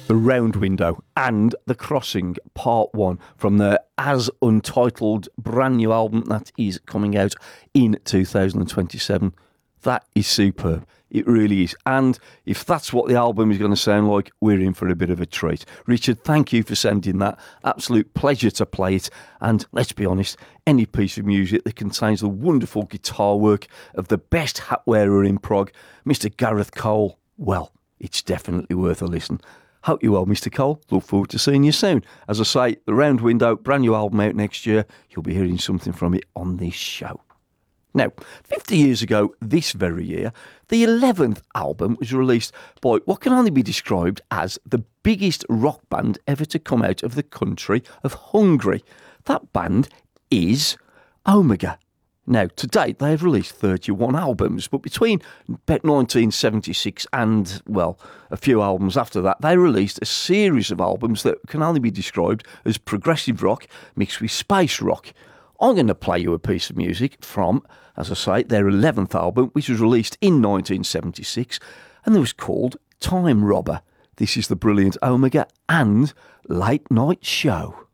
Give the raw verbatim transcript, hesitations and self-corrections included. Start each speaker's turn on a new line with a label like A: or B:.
A: The Round Window and The Crossing Part one from their As Untitled brand new album that is coming out in two thousand twenty-seven. That is superb. It really is. And if that's what the album is going to sound like, we're in for a bit of a treat. Richard, thank you for sending that. Absolute pleasure to play it. And let's be honest, any piece of music that contains the wonderful guitar work of the best hat wearer in prog, Mister Gareth Cole, well, it's definitely worth a listen. Hope you're well, Mister Cole. Look forward to seeing you soon. As I say, The Round Window, brand new album out next year. You'll be hearing something from it on this show. Now, fifty years ago, this very year, the eleventh album was released by what can only be described as the biggest rock band ever to come out of the country of Hungary. That band is Omega. Now, to date, they have released thirty-one albums, but between about nineteen seventy-six and, well, a few albums after that, they released a series of albums that can only be described as progressive rock mixed with space rock. I'm going to play you a piece of music from, as I say, their eleventh album, which was released in nineteen seventy-six, and it was called Time Robber. This is the brilliant Omega and Late Night Show.